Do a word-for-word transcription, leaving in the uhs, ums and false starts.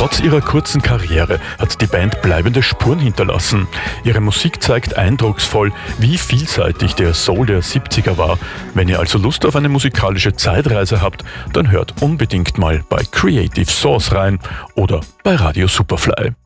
Trotz ihrer kurzen Karriere hat die Band bleibende Spuren hinterlassen. Ihre Musik zeigt eindrucksvoll, wie vielseitig der Soul der siebziger war. Wenn ihr also Lust auf eine musikalische Zeitreise habt, dann hört unbedingt mal bei Creative Source rein oder bei Radio Superfly.